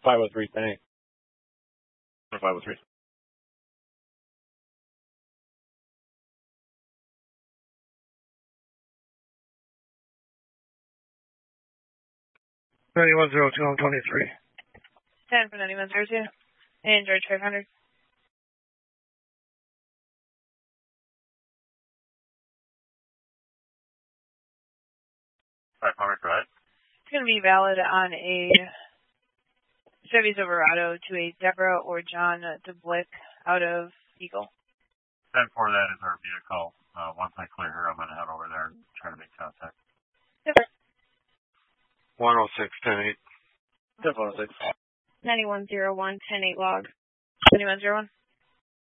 503 Tank. 503. $9102 23. 10 for 9102. And George 500. Right. It's going to be valid on a Chevy Silverado to a Deborah or John DeBlick out of Eagle. 10-4, that is our vehicle. Once I clear her, I'm going to head over there and try to make contact. Yep. 106 10-8. 10-406. 9101 10-8 log. 9101.